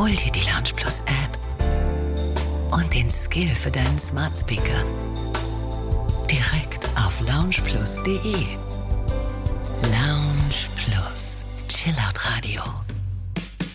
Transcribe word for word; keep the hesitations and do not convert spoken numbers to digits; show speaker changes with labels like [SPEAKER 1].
[SPEAKER 1] Hol dir die Lounge Plus App und den Skill für deinen Smart Speaker direkt auf lounge plus punkt de. Lounge Plus, Chillout Radio.